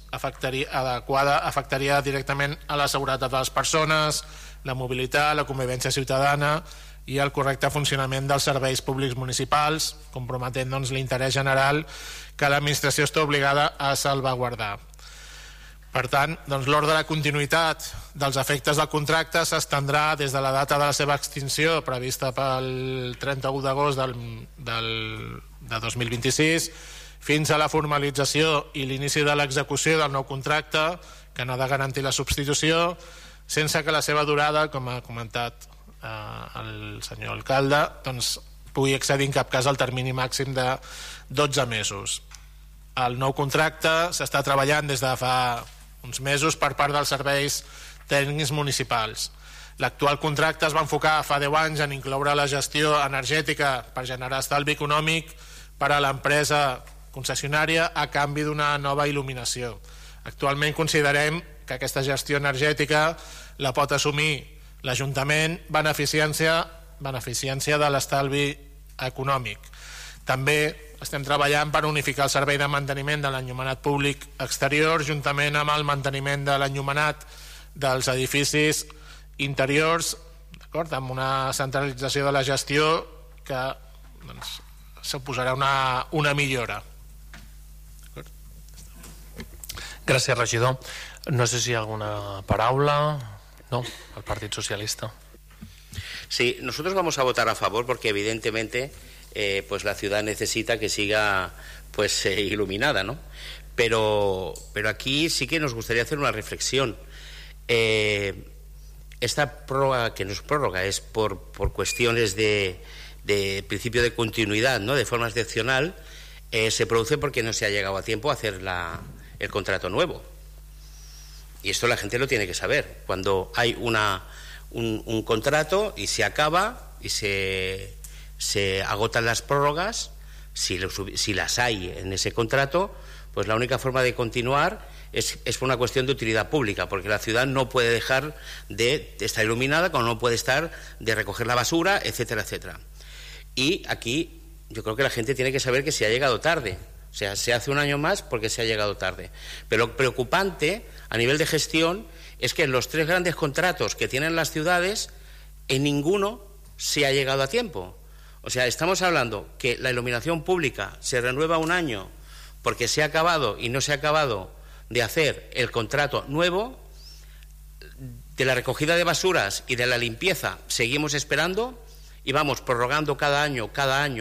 S9: adequada afectaria directament a la seguretat de les persones, la mobilitat, la convivència ciutadana i el correcte funcionament dels serveis públics municipals, comprometent l'interès general que l'administració està obligada a salvaguardar. Per tant, l'ordre de continuïtat dels efectes del contracte s'estendrà des de la data de la seva extinció, prevista pel 31 d'agost de 2026, fins a la formalització i l'inici de l'execució del nou contracte, que n'ha de garantir la substitució, sense que la seva durada, com ha comentat el senyor alcalde, pugui excedir en cap cas el termini màxim de 12 mesos. El nou contracte s'està treballant des de fa uns mesos per part dels serveis tècnics municipals. L'actual contracte es va enfocar fa 10 anys en incloure la gestió energètica per generar estalvi econòmic per a l'empresa concessionària a canvi d'una nova il·luminació. Actualment considerem que aquesta gestió energètica la pot assumir l'Ajuntament beneficiant-se de l'estalvi econòmic. També estem treballant per unificar el servei de manteniment de l'enllumenat públic exterior juntament amb el manteniment de l'enllumenat dels edificis interiors, amb una centralització de la gestió que suposarà una millora.
S2: Gràcies, regidor. No sé si hi ha alguna paraula. No, el Partido Socialista.
S7: Sí, nosotros vamos a votar a favor porque evidentemente pues la ciudad necesita que siga iluminada, ¿no? Pero aquí sí que nos gustaría hacer una reflexión. Esta prórroga, que no es prórroga, es por cuestiones de principio de continuidad, ¿no? De forma excepcional, se produce porque no se ha llegado a tiempo a hacer el contrato nuevo. Y esto la gente lo tiene que saber. Cuando hay un contrato y se acaba y se agotan las prórrogas, si las hay en ese contrato, pues la única forma de continuar es por una cuestión de utilidad pública, porque la ciudad no puede dejar de estar iluminada, como no puede estar de recoger la basura, etcétera, etcétera. Y aquí yo creo que la gente tiene que saber que se ha llegado tarde. O sea, se hace un año más porque se ha llegado tarde. Pero lo preocupante a nivel de gestión es que en los 3 grandes contratos que tienen las ciudades, en ninguno se ha llegado a tiempo. O sea, estamos hablando que la iluminación pública se renueva un año porque se ha acabado y no se ha acabado de hacer el contrato nuevo. De la recogida de basuras y de la limpieza seguimos esperando y vamos prorrogando cada año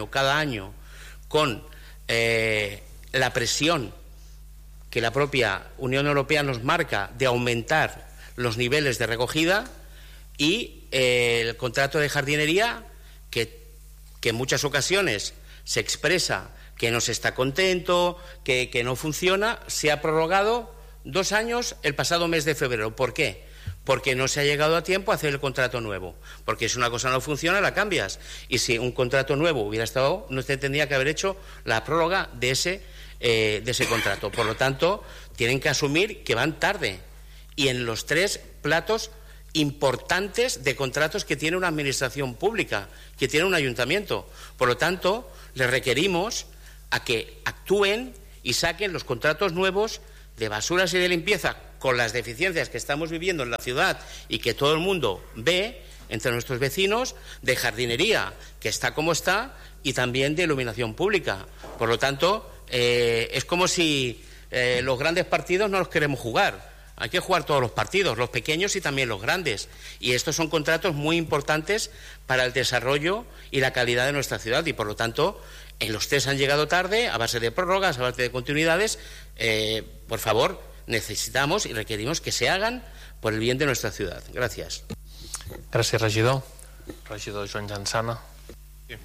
S7: con la presión que la propia Unión Europea nos marca de aumentar los niveles de recogida y el contrato de jardinería que en muchas ocasiones se expresa que no se está contento, que no funciona, se ha prorrogado 2 años el pasado mes de febrero. ¿Por qué? Porque no se ha llegado a tiempo a hacer el contrato nuevo. Porque si una cosa no funciona, la cambias. Y si un contrato nuevo hubiera estado, no se tendría que haber hecho la prórroga de ese contrato. Por lo tanto, tienen que asumir que van tarde. Y en los 3 platos importantes de contratos que tiene una administración pública, que tiene un ayuntamiento. Por lo tanto, les requerimos a que actúen y saquen los contratos nuevos de basuras y de limpieza con las deficiencias que estamos viviendo en la ciudad y que todo el mundo ve entre nuestros vecinos, de jardinería, que está como está, y también de iluminación pública. Por lo tanto, es como si los grandes partidos no los queremos jugar. Hay que jugar todos los partidos, los pequeños y también los grandes. Y estos son contratos muy importantes para el desarrollo y la calidad de nuestra ciudad. Y, por lo tanto, en los 3 han llegado tarde, a base de prórrogas, a base de continuidades. Por favor, necesitamos y requerimos que se hagan por el bien de nuestra ciudad. Gràcies.
S2: Gràcies, regidor. Regidor Joan Jansana.
S9: Sí.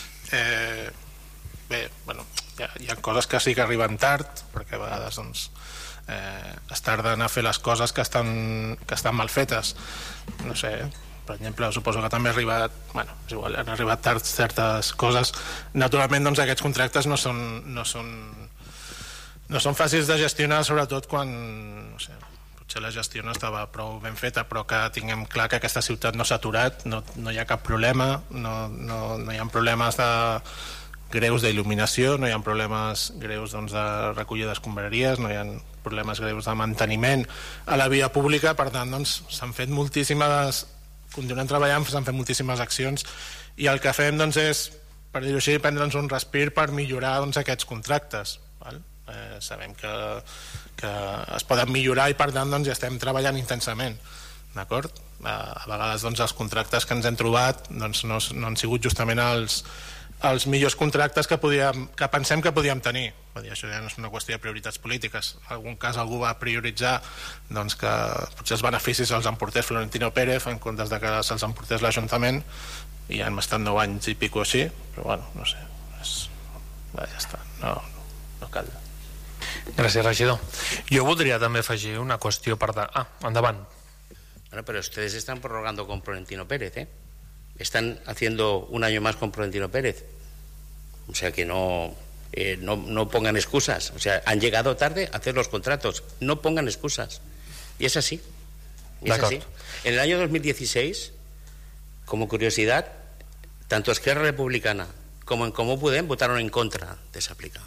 S9: Bé, bueno, hi ha coses que sí que arriben tard, perquè a vegades doncs, es tarden a fer les coses que estan mal fetes. No sé, per exemple, suposo que també és igual, han arribat tard certes coses. Naturalment, doncs, aquests contractes no són fàcils de gestionar, sobretot quan, no sé, potser la gestió no estava prou ben feta, però que tinguem clar que aquesta ciutat no s'ha aturat, no hi ha cap problema, no hi ha problemes greus d'il·luminació, no hi ha problemes greus de recollida d'escombraries, no hi ha problemes greus de manteniment a la via pública. Per tant, s'han fet moltíssimes, continuem treballant, s'han fet moltíssimes accions, i el que fem és, per dir-ho així, prendre'ns un respir per millorar aquests contractes. Sabem que es poden millorar i per tant ja estem treballant intensament, d'acord? A vegades els contractes que ens hem trobat no han sigut justament els millors contractes que pensem que podíem tenir. Això ja no és una qüestió de prioritats polítiques. En algun cas algú va prioritzar que potser els beneficis els emportés Florentino Pérez en comptes de que se'ls emportés l'Ajuntament, i ja hem estat 9 anys i pico així, però bueno, no sé, ja està, no cal.
S2: Gràcies, regidor. Jo voldria també afegir una qüestió per... endavant.
S7: Bueno, pero ustedes están prorrogando con Florentino Pérez, ¿eh? Están haciendo un año más con Florentino Pérez. O sea que no pongan excusas. O sea, han llegado tarde a hacer los contratos. No pongan excusas. Y es así. En el año 2016, como curiosidad, tanto Esquerra Republicana como en Comú Podem votaron en contra de esa aplicación.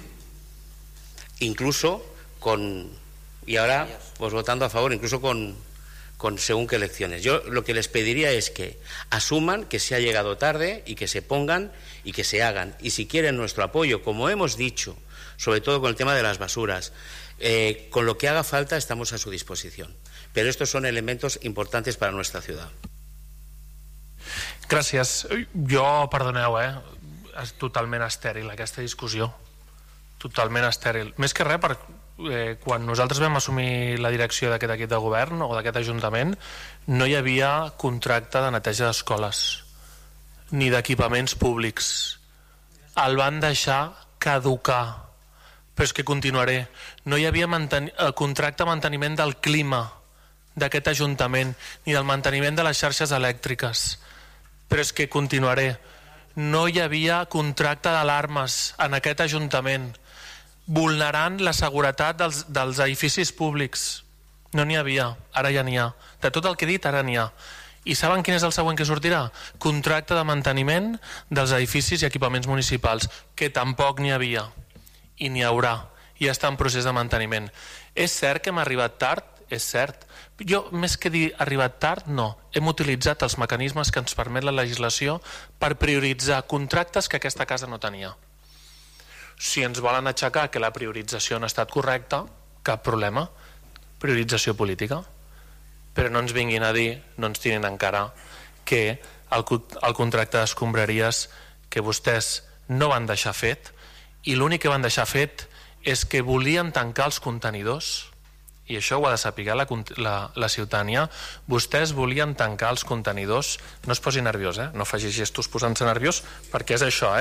S7: Incluso y ahora pues votando a favor, incluso con según qué elecciones. Yo lo que les pediría es que asuman que se ha llegado tarde y que se pongan y que se hagan. Y si quieren nuestro apoyo, como hemos dicho, sobre todo con el tema de las basuras, con lo que haga falta estamos a su disposición. Pero estos son elementos importantes para nuestra ciudad.
S2: Gràcies. Jo, perdoneu, és totalment estèril aquesta discussió. Totalment estèril. Més que res, quan nosaltres vam assumir la direcció d'aquest equip de govern o d'aquest ajuntament, no hi havia contracte de neteja d'escoles ni d'equipaments públics. El van deixar caducar. Però és que continuaré. No hi havia contracte de manteniment del clima d'aquest ajuntament ni del manteniment de les xarxes elèctriques. Però és que continuaré. No hi havia contracte d'alarmes en aquest ajuntament, vulnerant la seguretat dels edificis públics. No n'hi havia, ara ja n'hi ha. De tot el que he dit, ara n'hi ha. I saben quin és el següent que sortirà? Contracte de manteniment dels edificis i equipaments municipals, que tampoc n'hi havia. I n'hi haurà. I està en procés de manteniment. És cert que hem arribat tard? És cert. Jo, més que dir arribat tard, no. Hem utilitzat els mecanismes que ens permet la legislació per prioritzar contractes que aquesta casa no tenia. Si ens volen aixecar que la priorització no ha estat correcta, cap problema. Priorització política. Però no ens vinguin a dir, no ens tirin encara, que el contracte d'escombraries que vostès no van deixar fet, i l'únic que van deixar fet és que volien tancar els contenidors i això ho ha de saber la ciutadania, vostès volien tancar els contenidors, no es posi nerviós, no faci gestos posant-se nerviós, perquè és això,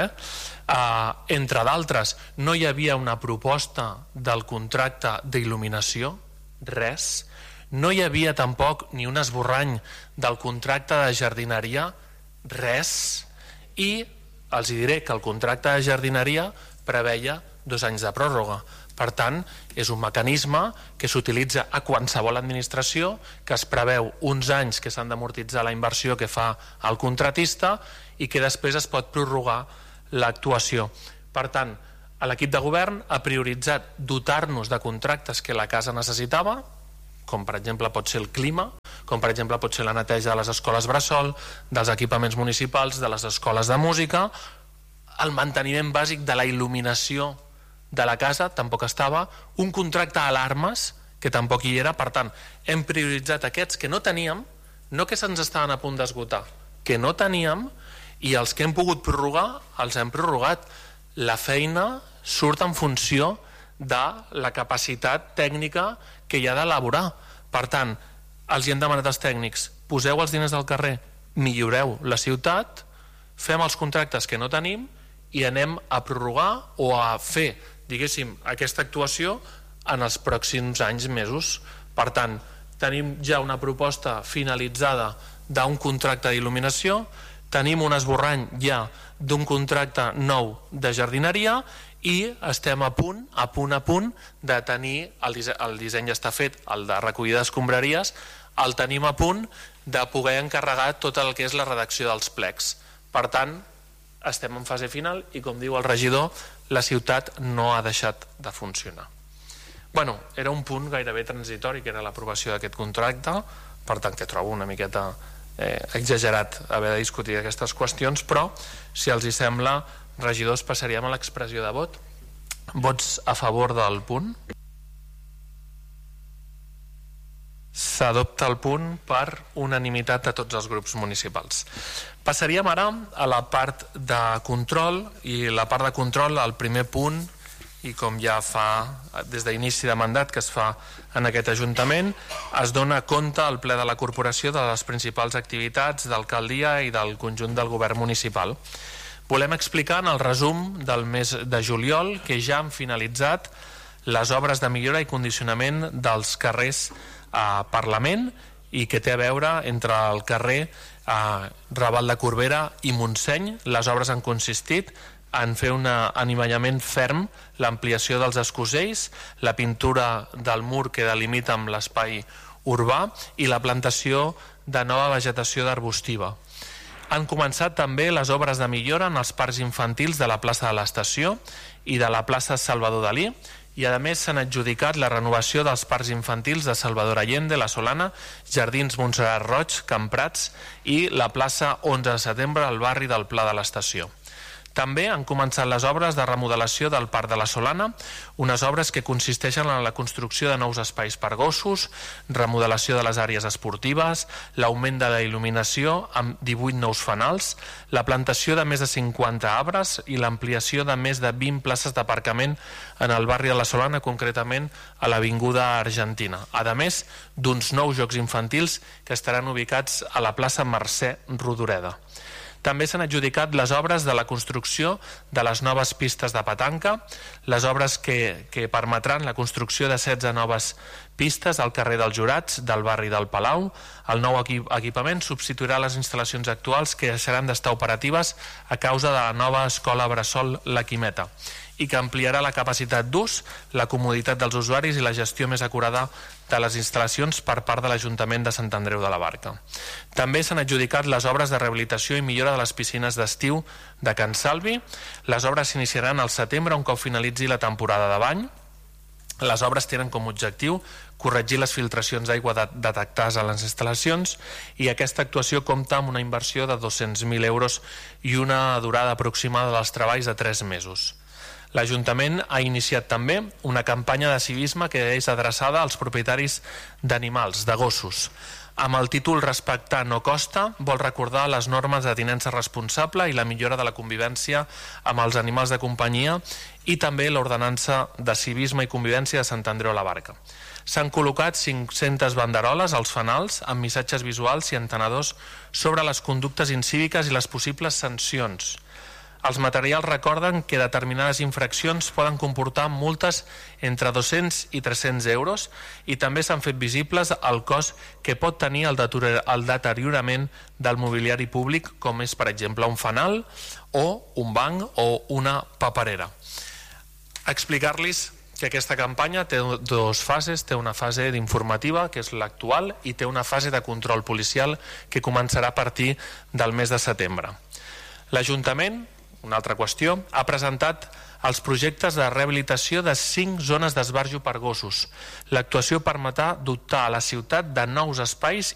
S2: entre d'altres, no hi havia una proposta del contracte d'il·luminació, res, no hi havia tampoc ni un esborrany del contracte de jardineria, res, i els diré que el contracte de jardineria preveia 2 anys de pròrroga. Per tant, és un mecanisme que s'utilitza a qualsevol administració, que es preveu uns anys que s'han d'amortitzar la inversió que fa el contratista i que després es pot prorrogar l'actuació. Per tant, l'equip de govern ha prioritzat dotar-nos de contractes que la casa necessitava, com per exemple pot ser el clima, com per exemple pot ser la neteja de les escoles bressol, dels equipaments municipals, de les escoles de música, el manteniment bàsic de la il·luminació de la casa tampoc estava, un contracte d'alarmes que tampoc hi era. Per tant, hem prioritzat aquests que no teníem, no que se'ns estaven a punt d'esgotar, que no teníem, i els que hem pogut prorrogar els hem prorrogat. La feina surt en funció de la capacitat tècnica que hi ha d'elaborar. Per tant, els hi hem demanat als tècnics, poseu els diners al carrer, milloreu la ciutat, fem els contractes que no tenim i anem a prorrogar o a fer, diguéssim, aquesta actuació en els pròxims anys, mesos. Per tant, tenim ja una proposta finalitzada d'un contracte d'il·luminació, tenim un esborrany ja d'un contracte nou de jardineria i estem a punt de tenir, el disseny està fet, el de recollida d'escombraries, el tenim a punt de poder encarregar tot el que és la redacció dels plecs. Per tant, estem en fase final i, com diu el regidor, la ciutat no ha deixat de funcionar. Bueno, era un punt gairebé transitori, que era l'aprovació d'aquest contracte, per tant que trobo una miqueta exagerat haver de discutir aquestes qüestions, però si els hi sembla, regidors, passaríem a l'expressió de vot. Vots a favor del punt? S'adopta el punt per unanimitat de tots els grups municipals. Passaríem ara a la part de control, i la part de control, el primer punt, i com ja fa des d'inici de mandat que es fa en aquest Ajuntament, es dona compte al ple de la corporació de les principals activitats d'alcaldia i del conjunt del govern municipal. Volem explicar en el resum del mes de juliol que ja han finalitzat les obres de millora i condicionament dels carrers a Parlament i que té a veure entre el carrer Raval de Corbera i Montseny. Les obres han consistit en fer un anivellament ferm, l'ampliació dels escosells, la pintura del mur que delimita amb l'espai urbà i la plantació de nova vegetació d'arbustiva. Han començat també les obres de millora en els parcs infantils de la plaça de l'Estació i de la plaça Salvador Dalí, i a més s'han adjudicat la renovació dels parcs infantils de Salvador Allende, La Solana, Jardins Montserrat Roig, Camprats i la plaça 11 de setembre al barri del Pla de l'Estació. També han començat les obres de remodelació del Parc de la Solana, unes obres que consisteixen en la construcció de nous espais per gossos, remodelació de les àrees esportives, l'augment de la il·luminació amb 18 nous fanals, la plantació de més de 50 arbres i l'ampliació de més de 20 places d'aparcament en el barri de la Solana, concretament a l'Avinguda Argentina, a més d'uns nous jocs infantils que estaran ubicats a la plaça Mercè Rodoreda. També s'han adjudicat les obres de la construcció de les noves pistes de petanca, les obres que permetran la construcció de 16 noves pistes al carrer dels Jurats, del barri del Palau. El nou equipament substituirà les instal·lacions actuals que deixaran d'estar operatives a causa de la nova escola bressol La Quimeta, i que ampliarà la capacitat d'ús, la comoditat dels usuaris i la gestió més acurada de les instal·lacions per part de l'Ajuntament de Sant Andreu de la Barca. També s'han adjudicat les obres de rehabilitació i millora de les piscines d'estiu de Can Salvi. Les obres s'iniciaran al setembre, un cop finalitzi la temporada de bany. Les obres tenen com a objectiu corregir les filtracions d'aigua detectades a les instal·lacions, i aquesta actuació compta amb una inversió de 200.000 euros i una durada aproximada dels treballs de 3 mesos. L'Ajuntament ha iniciat també una campanya de civisme que és adreçada als propietaris d'animals, de gossos. amb el títol Respectar no costa, vol recordar les normes de tinença responsable i la millora de la convivència amb els animals de companyia i també l'ordenança de civisme i convivència de Sant Andreu la Barca. S'han col·locat 500 banderoles als fanals amb missatges visuals i entenedors sobre les conductes incíviques i les possibles sancions. Els materials recorden que determinades infraccions poden comportar multes entre 200 i 300 euros i també s'han fet visibles el cost que pot tenir el deteriorament del mobiliari públic, com és, per exemple, un fanal o un banc o una paperera. Explicar-los que aquesta campanya té dues fases, té una fase d'informativa, que és l'actual, i té una fase de control policial que començarà a partir del mes de setembre. L'Ajuntament, una altra qüestió, ha presentat els projectes de rehabilitació de 5 zones d'esbarjo per gossos. L'actuació permetrà dotar a la ciutat de nous espais